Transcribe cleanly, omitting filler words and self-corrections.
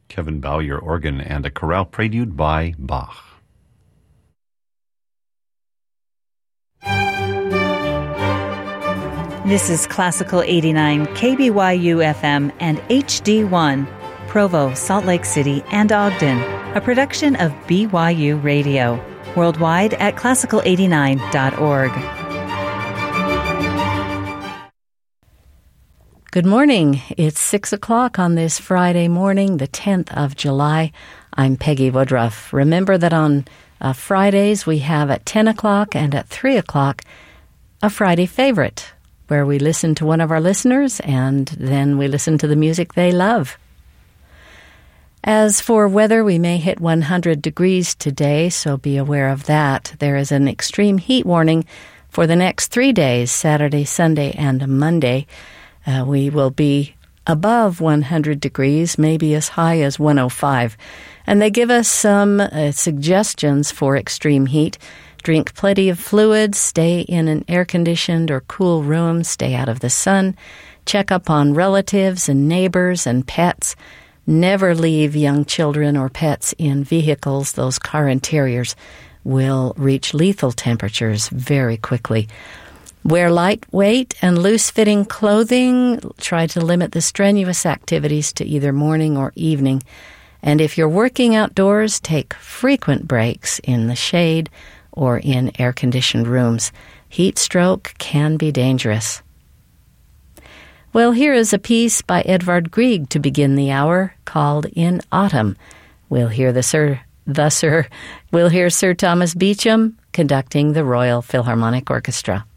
Kevin Bowyer organ, and a chorale prelude by Bach. This is Classical 89, KBYU FM and HD1, Provo, Salt Lake City, and Ogden, a production of BYU Radio, worldwide at classical89.org. Good morning. It's 6 o'clock on this Friday morning, the 10th of July. I'm Peggy Woodruff. Remember that on Fridays we have at 10 o'clock and at 3 o'clock a Friday favorite, where we listen to one of our listeners and then we listen to the music they love. As for weather, we may hit 100 degrees today, so be aware of that. There is an extreme heat warning for the next 3 days, Saturday, Sunday, and Monday. We will be above 100 degrees, maybe as high as 105. And they give us some suggestions for extreme heat. Drink plenty of fluids, stay in an air-conditioned or cool room, stay out of the sun, check up on relatives and neighbors and pets. Never leave young children or pets in vehicles. Those car interiors will reach lethal temperatures very quickly. Wear lightweight and loose-fitting clothing. Try to limit the strenuous activities to either morning or evening. And if you're working outdoors, take frequent breaks in the shade or in air-conditioned rooms. Heat stroke can be dangerous. Well, here is a piece by Edvard Grieg to begin the hour called In Autumn. We'll hear Sir Thomas Beecham conducting the Royal Philharmonic Orchestra.